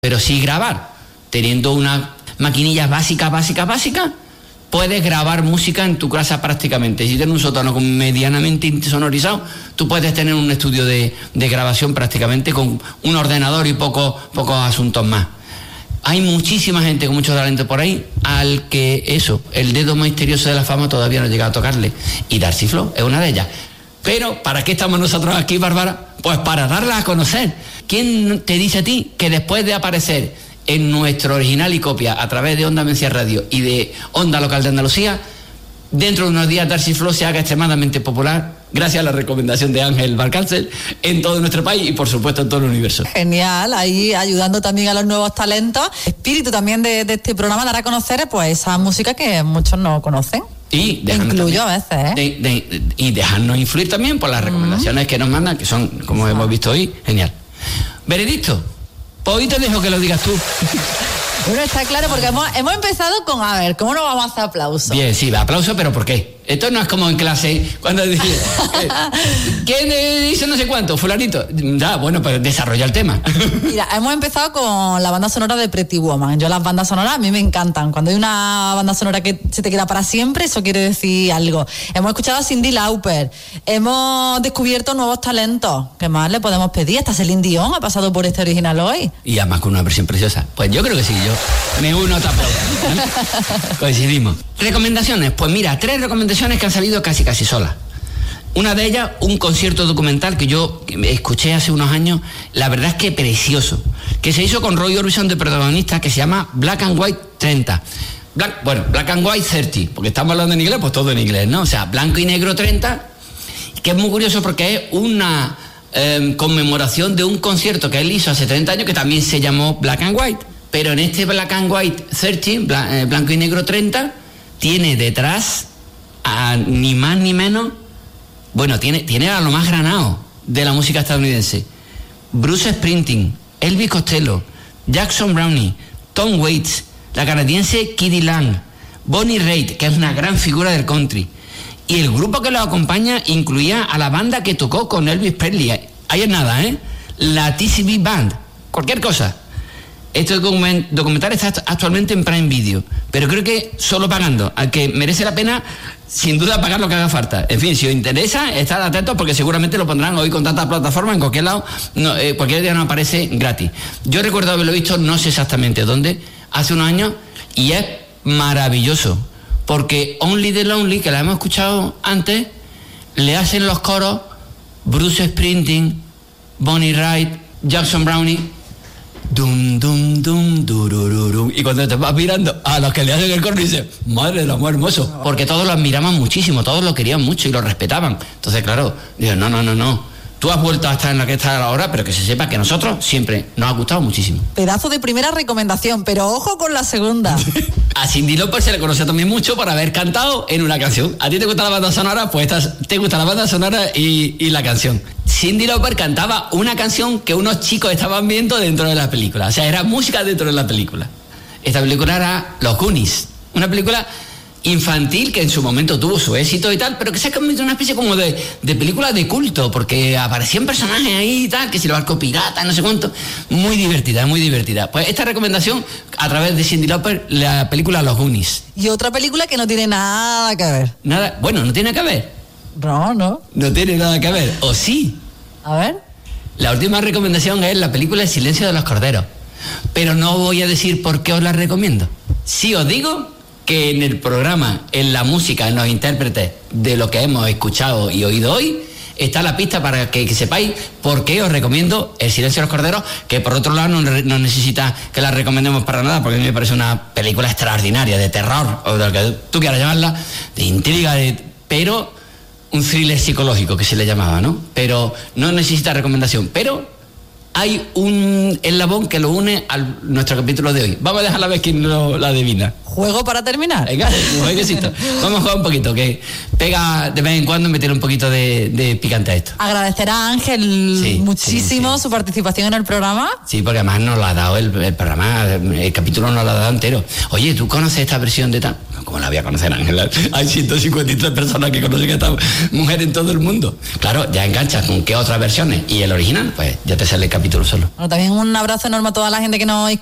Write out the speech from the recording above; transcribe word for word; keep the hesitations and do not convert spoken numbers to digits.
Pero sí grabar, teniendo una maquinilla básica, básica, básica, puedes grabar música en tu casa prácticamente. Si tienes un sótano medianamente insonorizado, tú puedes tener un estudio de, de grabación prácticamente con un ordenador y pocos pocos asuntos más. Hay muchísima gente con mucho talento por ahí al que eso, el dedo misterioso de la fama todavía no llega a tocarle. Y Darcy Flow es una de ellas. Pero, ¿para qué estamos nosotros aquí, Bárbara? Pues para darla a conocer. ¿Quién te dice a ti que después de aparecer en nuestro original y copia a través de Onda Mencía Radio y de Onda Local de Andalucía, dentro de unos días Darcy Flow se haga extremadamente popular gracias a la recomendación de Ángel Valcárcel en todo nuestro país y por supuesto en todo el universo? Genial, ahí ayudando también a los nuevos talentos. Espíritu también de, de este programa dará a conocer pues esa música que muchos no conocen. Y incluyo a veces, ¿eh? De, de, y dejarnos influir también por las recomendaciones uh-huh. que nos mandan, que son, como hemos visto hoy, genial. Veredicto, pues hoy te dejo que lo digas tú. Bueno, está claro, porque hemos, hemos empezado con, a ver, ¿cómo nos vamos a hacer aplauso? Bien, sí, aplauso, pero ¿por qué? Esto no es como en clase, cuando dije, eh, ¿quién dice no sé cuánto? Fulanito. Ya, bueno, pues desarrolla el tema. Mira, hemos empezado con la banda sonora de Pretty Woman. Yo las bandas sonoras a mí me encantan. Cuando hay una banda sonora que se te queda para siempre, eso quiere decir algo. Hemos escuchado a Cyndi Lauper. Hemos descubierto nuevos talentos. ¿Qué más le podemos pedir? Hasta Celine Dion ha pasado por este original hoy. Y además con una versión preciosa. Pues yo creo que sí, yo me uno a tu aplauso. Coincidimos. Recomendaciones. Pues mira, tres recomendaciones que han salido casi casi solas. Una de ellas, un concierto documental que yo escuché hace unos años, la verdad es que precioso, que se hizo con Roy Orbison de protagonista, que se llama Black and White treinta. Black, bueno, Black and White treinta, porque estamos hablando en inglés, pues todo en inglés, ¿no? O sea, blanco y negro treinta, que es muy curioso porque es una eh, conmemoración de un concierto que él hizo hace treinta años, que también se llamó Black and White, pero en este Black and White treinta, bla, eh, blanco y negro treinta, tiene detrás a ni más ni menos, bueno, tiene, tiene a lo más granado de la música estadounidense: Bruce Springsteen, Elvis Costello, Jackson Brownie, Tom Waits, la canadiense K.D. Lang, Bonnie Raitt, que es una gran figura del country, y el grupo que lo acompaña incluía a la banda que tocó con Elvis Presley. Ahí es nada, ¿eh? La T C B Band, cualquier cosa. Este documental está actualmente en Prime Video, pero creo que solo pagando, al que merece la pena, sin duda, pagar lo que haga falta. En fin, si os interesa, estad atentos porque seguramente lo pondrán hoy con tantas plataformas, en cualquier lado, no, eh, cualquier día nos aparece gratis. Yo recuerdo haberlo visto, no sé exactamente dónde, hace unos años, y es maravilloso, porque Only the Lonely, que la hemos escuchado antes, le hacen los coros Bruce Springsteen, Bonnie Raitt, Jackson Brownie. Dum, dum, dum, durururum. Y cuando te vas mirando a los que le hacen el coro, dices, madre del amor hermoso. Porque todos lo admiraban muchísimo, todos lo querían mucho y lo respetaban. Entonces, claro, digo, no, no, no, no. Tú has vuelto a estar en la que estás ahora, pero que se sepa que a nosotros siempre nos ha gustado muchísimo. Pedazo de primera recomendación, pero ojo con la segunda. A Cyndi Lauper se le conoce también mucho por haber cantado en una canción. ¿A ti te gusta la banda sonora? Pues estás, te gusta la banda sonora y, y la canción. Cyndi Lauper cantaba una canción que unos chicos estaban viendo dentro de la película. O sea, era música dentro de la película. Esta película era Los Goonies. Una película infantil que en su momento tuvo su éxito y tal, pero que se ha convertido en una especie como de, de película de culto, porque aparecían personajes ahí y tal, que si los barcos piratas, no sé cuánto. Muy divertida, muy divertida. Pues esta recomendación a través de Cyndi Lauper, la película Los Goonies. Y otra película que no tiene nada que ver. Nada, bueno, no tiene que ver. No, no. No tiene nada que ver, ¿o sí? A ver. La última recomendación es la película El silencio de los corderos, pero no voy a decir por qué os la recomiendo. Sí os digo que en el programa, en la música, en los intérpretes de lo que hemos escuchado y oído hoy, está la pista para que, que sepáis por qué os recomiendo El silencio de los corderos, que por otro lado no, no necesita que la recomendemos para nada, porque a mí me parece una película extraordinaria, de terror, o de lo que tú quieras llamarla, de intriga, de, pero un thriller psicológico que se le llamaba, ¿no? Pero no necesita recomendación, pero hay un eslabón que lo une a nuestro capítulo de hoy. Vamos a dejar a ver quién lo, la adivina. ¿Juego para terminar? Venga, un jueguecito. Vamos a jugar un poquito, que pega de vez en cuando meter un poquito de, de picante a esto. Agradecer a Ángel sí, muchísimo sí, sí. su participación en el programa. Sí, porque además nos lo ha dado el, el programa, el capítulo nos lo ha dado entero. Oye, ¿tú conoces esta versión de tal? ¿cómo la voy a conocer, Ángela? Hay ciento cincuenta y tres personas que conocen a esta mujer en todo el mundo. Claro, ya enganchas con qué otras versiones. Y el original, pues ya te sale el capítulo solo. Bueno, también un abrazo enorme a toda la gente que nos